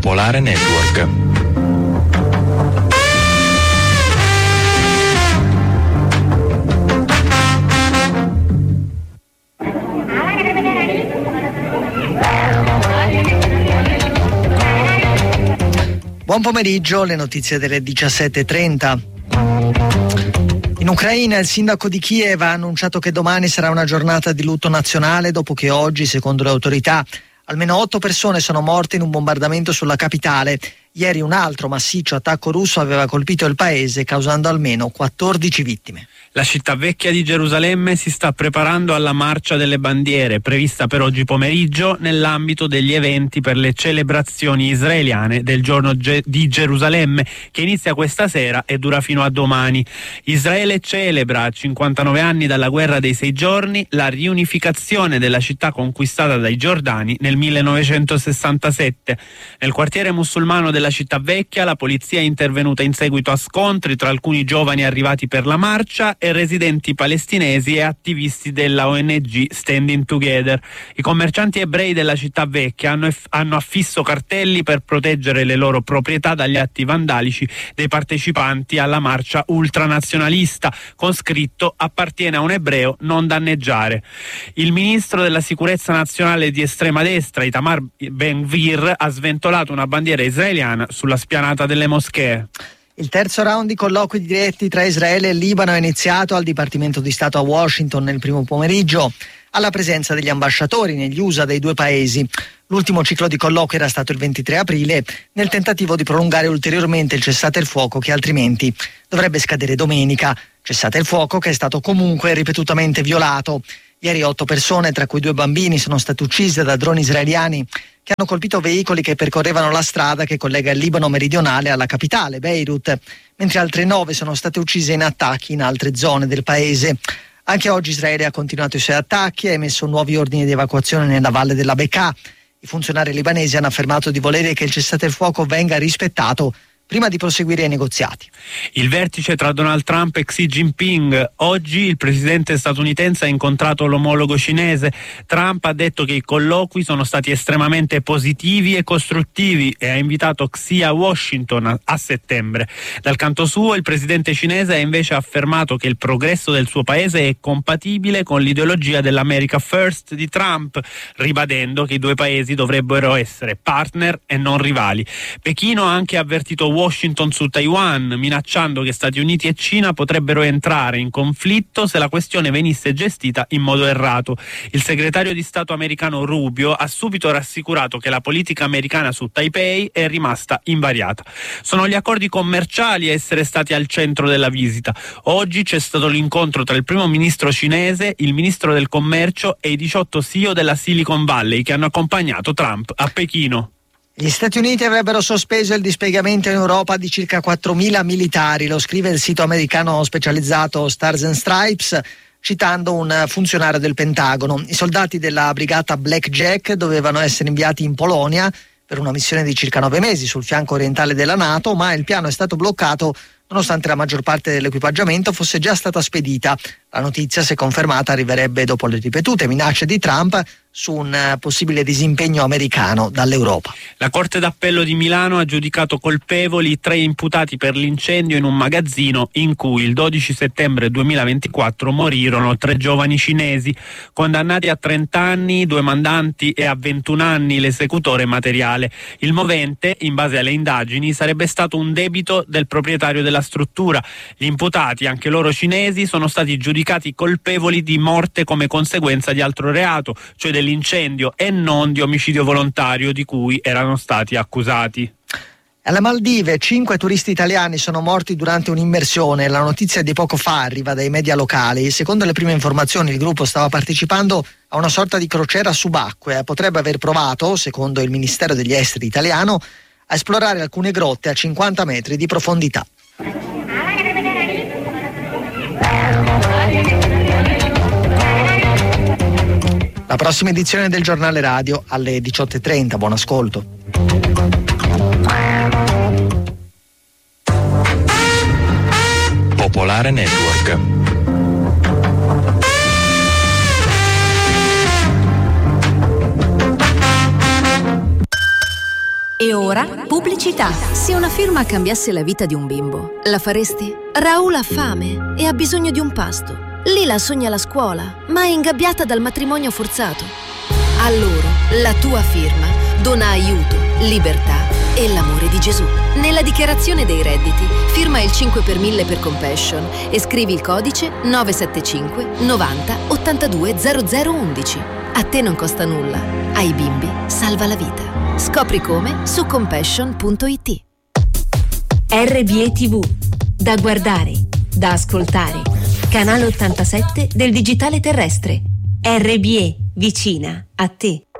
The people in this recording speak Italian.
Popolare Network. Buon pomeriggio, le notizie delle 17:30. In Ucraina il sindaco di Kiev ha annunciato che domani sarà una giornata di lutto nazionale dopo che oggi, secondo le autorità, almeno 8 persone sono morte in un bombardamento sulla capitale. Ieri un altro massiccio attacco russo aveva colpito il paese, causando almeno 14 vittime. La città vecchia di Gerusalemme si sta preparando alla marcia delle bandiere, prevista per oggi pomeriggio nell'ambito degli eventi per le celebrazioni israeliane del giorno di Gerusalemme, che inizia questa sera e dura fino a domani. Israele celebra, a 59 anni dalla guerra dei 6 giorni, la riunificazione della città conquistata dai giordani nel 1967. Nel quartiere musulmano della città vecchia la polizia è intervenuta in seguito a scontri tra alcuni giovani arrivati per la marcia e residenti palestinesi e attivisti della ONG Standing Together. I commercianti ebrei della città vecchia hanno affisso cartelli per proteggere le loro proprietà dagli atti vandalici dei partecipanti alla marcia ultranazionalista, con scritto "Appartiene a un ebreo, non danneggiare". Il ministro della sicurezza nazionale di estrema destra, Itamar Ben-Gvir, ha sventolato una bandiera israeliana sulla spianata delle moschee. Il terzo round di colloqui diretti tra Israele e Libano è iniziato al Dipartimento di Stato a Washington nel primo pomeriggio, alla presenza degli ambasciatori negli USA dei due paesi. L'ultimo ciclo di colloqui era stato il 23 aprile, nel tentativo di prolungare ulteriormente il cessate il fuoco che altrimenti dovrebbe scadere domenica. Cessate il fuoco che è stato comunque ripetutamente violato. Ieri 8 persone, tra cui 2 bambini, sono state uccise da droni israeliani che hanno colpito veicoli che percorrevano la strada che collega il Libano meridionale alla capitale, Beirut, mentre altre 9 sono state uccise in attacchi in altre zone del paese. Anche oggi Israele ha continuato i suoi attacchi e ha emesso nuovi ordini di evacuazione nella valle della Bekaa. I funzionari libanesi hanno affermato di volere che il cessate il fuoco venga rispettato prima di proseguire i negoziati. Il vertice tra Donald Trump e Xi Jinping. Oggi il presidente statunitense ha incontrato l'omologo cinese. Trump ha detto che i colloqui sono stati estremamente positivi e costruttivi e ha invitato Xi a Washington a settembre. Dal canto suo il presidente cinese ha invece affermato che il progresso del suo paese è compatibile con l'ideologia dell'America First di Trump, ribadendo che i due paesi dovrebbero essere partner e non rivali. Pechino ha anche avvertito Washington su Taiwan, minacciando che Stati Uniti e Cina potrebbero entrare in conflitto se la questione venisse gestita in modo errato. Il segretario di Stato americano Rubio ha subito rassicurato che la politica americana su Taipei è rimasta invariata. Sono gli accordi commerciali a essere stati al centro della visita. Oggi c'è stato l'incontro tra il primo ministro cinese, il ministro del commercio e i 18 CEO della Silicon Valley che hanno accompagnato Trump a Pechino. Gli Stati Uniti avrebbero sospeso il dispiegamento in Europa di circa 4.000 militari, lo scrive il sito americano specializzato Stars and Stripes, citando un funzionario del Pentagono. I soldati della brigata Blackjack dovevano essere inviati in Polonia per una missione di circa 9 mesi sul fianco orientale della NATO, ma il piano è stato bloccato nonostante la maggior parte dell'equipaggiamento fosse già stata spedita. La notizia, se confermata, arriverebbe dopo le ripetute minacce di Trump su un possibile disimpegno americano dall'Europa. La Corte d'Appello di Milano ha giudicato colpevoli 3 imputati per l'incendio in un magazzino in cui il 12 settembre 2024 morirono 3 giovani cinesi, condannati a 30 anni 2 mandanti e a 21 anni l'esecutore materiale. Il movente, in base alle indagini, sarebbe stato un debito del proprietario della struttura. Gli imputati, anche loro cinesi, sono stati giudicati colpevoli di morte come conseguenza di altro reato, cioè dell'incendio e non di omicidio volontario di cui erano stati accusati. Alle Maldive 5 turisti italiani sono morti durante un'immersione. La notizia di poco fa arriva dai media locali. Secondo le prime informazioni il gruppo stava partecipando a una sorta di crociera subacquea e potrebbe aver provato, secondo il Ministero degli Esteri italiano, a esplorare alcune grotte a 50 metri di profondità. La prossima edizione del giornale radio alle 18:30. Buon ascolto. Popolare Network. E ora, pubblicità. Se una firma cambiasse la vita di un bimbo, la faresti? Raul ha fame e ha bisogno di un pasto. Lila sogna la scuola, ma è ingabbiata dal matrimonio forzato. A loro, la tua firma dona aiuto, libertà e l'amore di Gesù. Nella dichiarazione dei redditi, firma il 5 per 1000 per Compassion e scrivi il codice 975 90 82 0011. A te non costa nulla. Ai bimbi salva la vita. Scopri come su compassion.it. RBE TV. Da guardare, da ascoltare. Canale 87 del digitale terrestre. RBE, vicina a te.